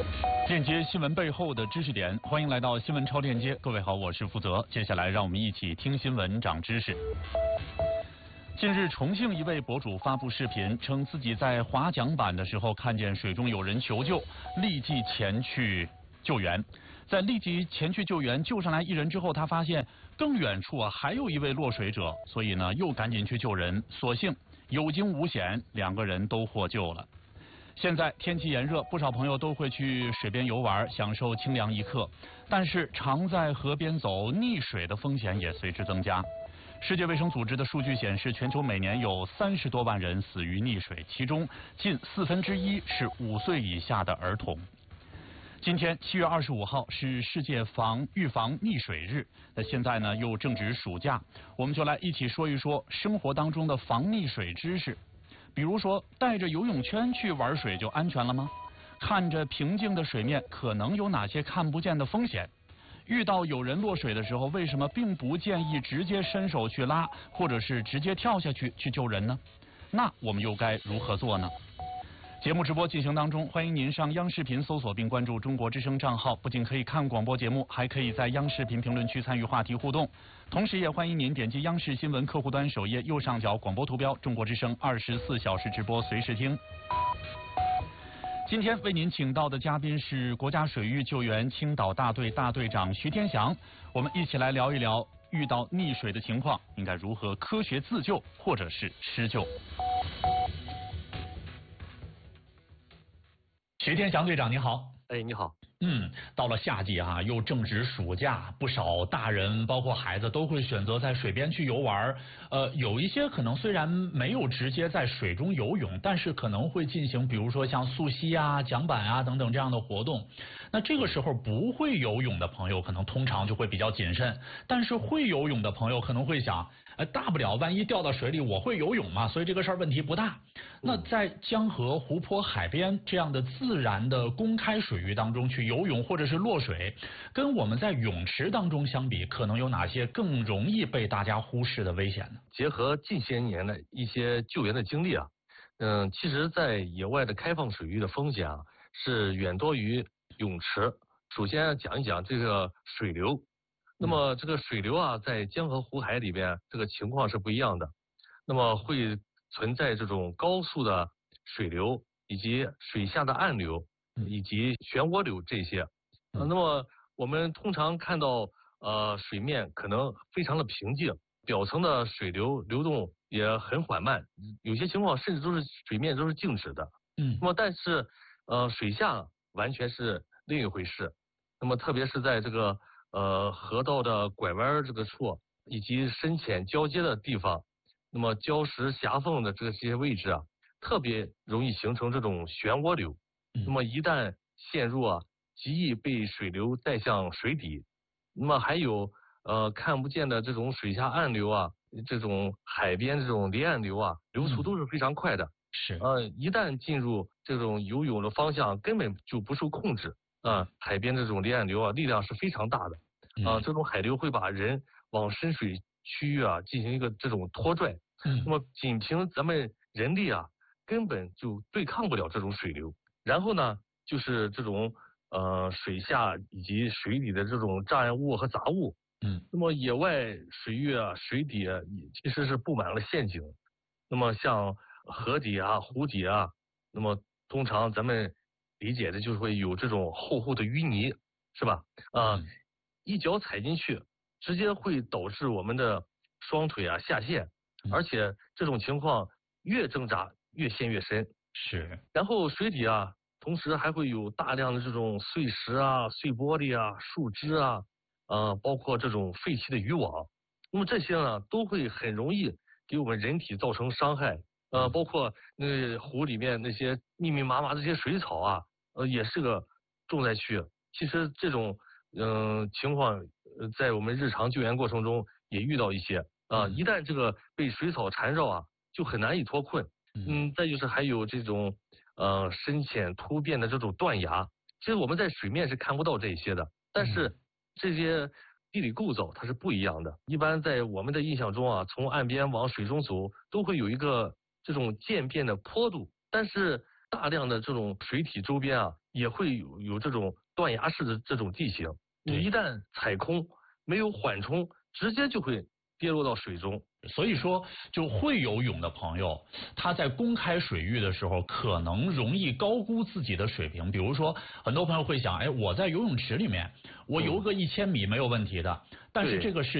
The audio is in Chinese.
链接新闻背后的知识点，欢迎来到新闻超链接。各位好，我是负责。接下来让我们一起听新闻长知识。近日，重庆一位博主发布视频，称自己在划桨板的时候看见水中有人求救，立即前去救援。在立即前去救援救上来一人之后，他发现更远处还有一位落水者，所以呢又赶紧去救人。所幸有惊无险，两个人都获救了。现在天气炎热，不少朋友都会去水边游玩，享受清凉一刻。但是常在河边走，溺水的风险也随之增加。世界卫生组织的数据显示，全球每年有30多万人死于溺水，其中近1/4是5岁以下的儿童。今天7月25号是世界预防溺水日，那现在呢又正值暑假，我们就来一起说一说生活当中的防溺水知识。比如说，带着游泳圈去玩水就安全了吗？看着平静的水面，可能有哪些看不见的风险？遇到有人落水的时候，为什么并不建议直接伸手去拉，或者是直接跳下去救人呢？那我们又该如何做呢？节目直播进行当中，欢迎您上央视频搜索并关注中国之声账号，不仅可以看广播节目，还可以在央视频评论区参与话题互动。同时也欢迎您点击央视新闻客户端首页右上角广播图标中国之声24小时直播随时听。今天为您请到的嘉宾是国家水域救援青岛大队大队长徐天祥，我们一起来聊一聊遇到溺水的情况应该如何科学自救或者是施救。徐天祥队长，你好。 哎，你好。 到了夏季又正值暑假，不少大人包括孩子都会选择在水边去游玩。有一些可能虽然没有直接在水中游泳，但是可能会进行比如说像溯溪桨板等等这样的活动。那这个时候不会游泳的朋友可能通常就会比较谨慎，但是会游泳的朋友可能会想，大不了万一掉到水里我会游泳嘛，所以这个事儿问题不大。那在江河、湖泊、海边这样的自然的公开水域当中去游泳或者是落水，跟我们在泳池当中相比，可能有哪些更容易被大家忽视的危险呢？ 结合近些年的一些救援的经历其实在野外的开放水域的风险是远多于泳池。首先讲一讲这个水流。那么这个水流在江河湖海里边这个情况是不一样的。那么会存在这种高速的水流，以及水下的暗流，以及漩涡流这些。那么我们通常看到水面可能非常的平静，表层的水流流动也很缓慢，有些情况甚至水面都是静止的。那么但是水下完全是另一回事。那么特别是在这个河道的拐弯这个处，以及深浅交接的地方，那么礁石狭缝的这些位置特别容易形成这种漩涡流。那么一旦陷入极易被水流带向水底。那么还有看不见的这种水下暗流这种海边这种离岸流流速都是非常快的。 是一旦进入这种游泳的方向，根本就不受控制。海边这种离岸流力量是非常大的。这种海流会把人往深水区域进行一个这种拖拽。那么仅凭咱们人力根本就对抗不了这种水流。然后呢，就是这种水下以及水底的这种障碍物和杂物。那么野外水域水底其实是布满了陷阱。那么像河底湖底那么通常咱们理解的就是会有这种厚厚的淤泥，是吧？一脚踩进去，直接会导致我们的双腿下陷，而且这种情况越挣扎越陷越深。 是。然后水底同时还会有大量的这种碎石碎玻璃树枝包括这种废弃的渔网。那么这些呢都会很容易给我们人体造成伤害。包括湖里面那些密密麻麻这些水草也是个重灾区。其实这种情况在我们日常救援过程中也遇到一些一旦这个被水草缠绕就很难以脱困。再就是还有这种深浅突变的这种断崖。其实我们在水面是看不到这些的，但是这些地理构造它是不一样的。一般在我们的印象中从岸边往水中走都会有一个这种渐变的坡度，但是大量的这种水体周边啊，也会有这种断崖式的这种地形。你一旦踩空，没有缓冲，直接就会跌落到水中。 所以说，就会游泳的朋友，他在公开水域的时候，可能容易高估自己的水平。比如说，很多朋友会想，哎，我在游泳池里面，我游个1000米没有问题的，但是这个是